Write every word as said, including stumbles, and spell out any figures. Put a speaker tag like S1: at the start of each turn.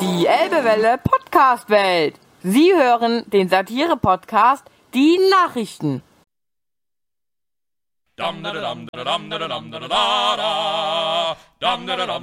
S1: Die Elbewelle Podcast-Welt. Sie hören den Satire-Podcast Die Nachrichten. Dam da dam da dam da dam da da da dam da dam